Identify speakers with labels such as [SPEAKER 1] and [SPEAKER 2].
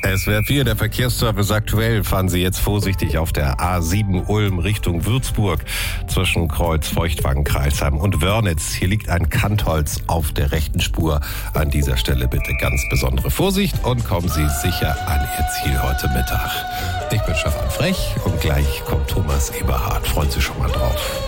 [SPEAKER 1] SWR 4, der Verkehrsservice aktuell. Fahren Sie jetzt vorsichtig auf der A7 Ulm Richtung Würzburg zwischen Kreuz, Feuchtwangen, Crailsheim und Wörnitz. Hier liegt ein Kantholz auf der rechten Spur. An dieser Stelle bitte ganz besondere Vorsicht und kommen Sie sicher an Ihr Ziel heute Mittag. Ich bin Stefan Frech und gleich kommt Thomas Eberhardt. Freuen Sie schon mal drauf.